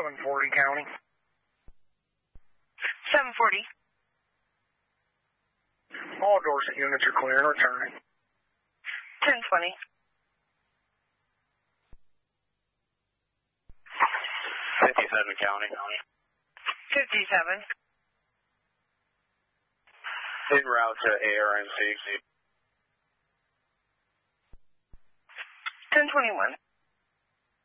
740 County. 740. All Dorset units are clear and returning. 1020. 57 County. 57. En route to ARNC. 1021.